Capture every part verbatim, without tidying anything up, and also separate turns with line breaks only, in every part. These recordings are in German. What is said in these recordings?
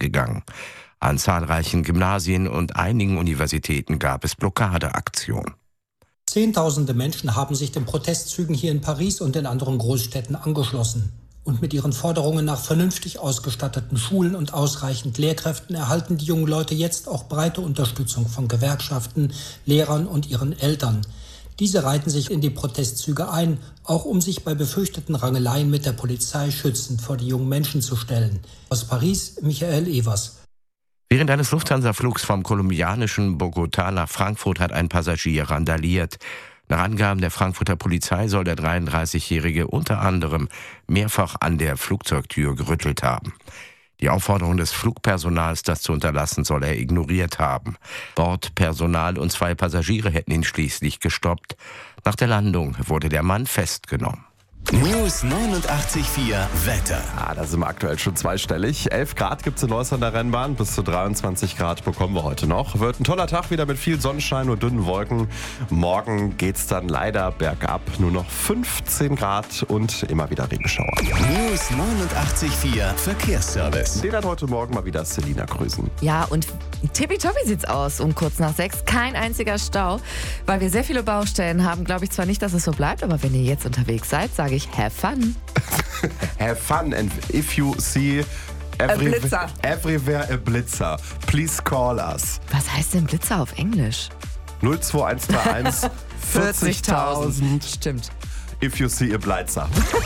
gegangen. An zahlreichen Gymnasien und einigen Universitäten gab es Blockadeaktionen.
Zehntausende Menschen haben sich den Protestzügen hier in Paris und in anderen Großstädten angeschlossen. Und mit ihren Forderungen nach vernünftig ausgestatteten Schulen und ausreichend Lehrkräften erhalten die jungen Leute jetzt auch breite Unterstützung von Gewerkschaften, Lehrern und ihren Eltern. Diese reihten sich in die Protestzüge ein, auch um sich bei befürchteten Rangeleien mit der Polizei schützend vor die jungen Menschen zu stellen. Aus Paris, Michael Evers.
Während eines Lufthansa-Flugs vom kolumbianischen Bogotá nach Frankfurt hat ein Passagier randaliert. Nach Angaben der Frankfurter Polizei soll der dreiunddreißigjährige unter anderem mehrfach an der Flugzeugtür gerüttelt haben. Die Aufforderung des Flugpersonals, das zu unterlassen, soll er ignoriert haben. Bordpersonal und zwei Passagiere hätten ihn schließlich gestoppt. Nach der Landung wurde der Mann festgenommen.
News neunundachtzig Komma vier Wetter.
Ah, da sind wir aktuell schon zweistellig. elf Grad gibt es in Neuss an der Rennbahn. Bis zu dreiundzwanzig Grad bekommen wir heute noch. Wird ein toller Tag wieder mit viel Sonnenschein und dünnen Wolken. Morgen geht's dann leider bergab. Nur noch fünfzehn Grad und immer wieder Regenschauer.
News neunundachtzig Komma vier Verkehrsservice.
Den hat heute Morgen mal wieder Selina Grüßen.
Ja, und tippitoppi sieht's aus um kurz nach sechs. Kein einziger Stau, weil wir sehr viele Baustellen haben. Glaube ich zwar nicht, dass es so bleibt, aber wenn ihr jetzt unterwegs seid, sage ich have fun.
Have fun and if you see every,
A Blitzer.
everywhere a Blitzer, please call us.
Was heißt denn Blitzer auf Englisch?
null zwei eins drei eins vierzigtausend.
Stimmt.
If you see a Blitzer.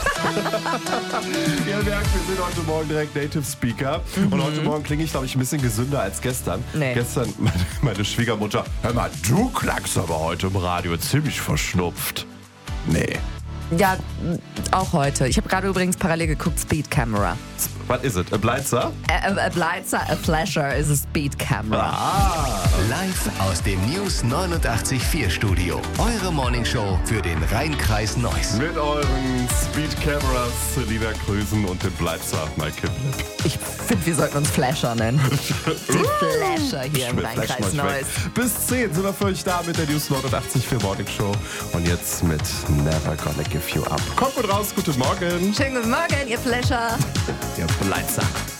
Ihr merkt, wir sind heute Morgen direkt Native Speaker. Mhm. Und heute Morgen klinge ich, glaube ich, ein bisschen gesünder als gestern.
Nee.
Gestern meine, meine Schwiegermutter, hör mal, du klangst aber heute im Radio ziemlich verschnupft. Nee.
Ja, auch heute. Ich habe gerade übrigens parallel geguckt, Speed Camera.
Was ist es? A Blitzer?
A, a, a Blitzer, a Flasher ist a Speed Camera.
Ah.
Live aus dem News neunundachtzig Komma vier Studio. Eure Morningshow für den Rhein-Kreis Neuss.
Mit euren Speed Cameras, Selina Grüßen und dem Blitzer, Mike Kiplip.
Ich finde, wir sollten uns Flasher nennen. Die Flasher hier im Rhein-Kreis Neuss.
Bis zehn sind wir für euch da mit der News neunundachtzig Komma vier Morning Show. Und jetzt mit Never Gonna Give You Up. Kommt mit raus, guten Morgen.
Schönen guten Morgen, ihr Flasher.
Der Blitzer.